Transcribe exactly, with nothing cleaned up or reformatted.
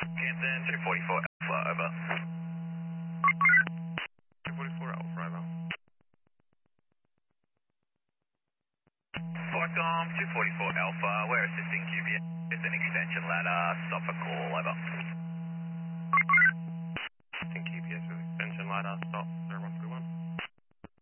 Canton two forty-four Alpha, over. two forty-four Alpha, over. Foxcom two forty-four Alpha, we're assisting Q B S with an extension ladder, stop for call, over.